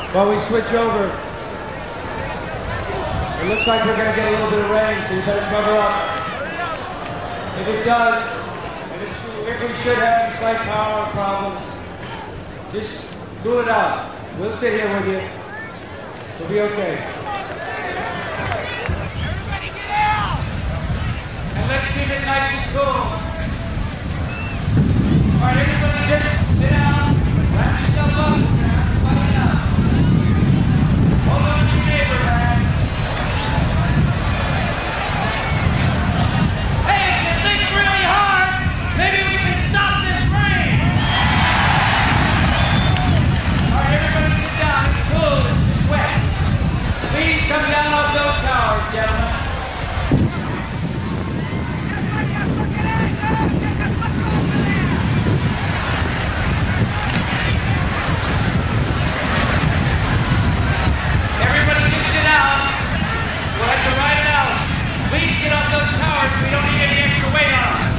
While we switch over, it looks like we're going to get a little bit of rain, so you better cover up. If it does, if we should have any slight power problem, just cool it out. We'll sit here with you. We'll be okay. Everybody get out! And let's keep it nice and cool. All right, everybody just sit down, wrap yourself up, everybody down. Hold on to your neighbor, man. Hey, if you think really hard, maybe we can stop this rain! All right, everybody sit down. It's cool. It's wet. Please come down off those towers, gentlemen. Everybody just sit down. We'll have to ride it out. Please get off those towers. We don't need any extra weight on them.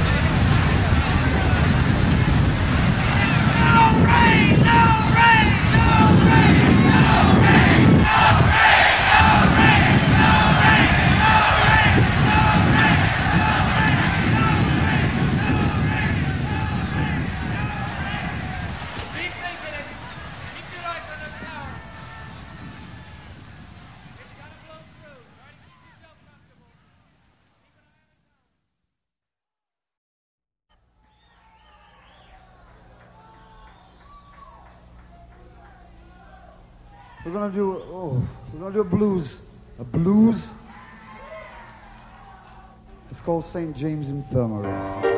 No rain! No rain! No rain! No rain! No rain! No rain! No rain! No rain! No rain! No rain! No rain! Keep thinking it. Keep your eyes on those towers. It's gotta blow through. Try to keep yourself comfortable. Keep an eye on the towers. We're gonna do a blues. A blues? It's called St. James Infirmary.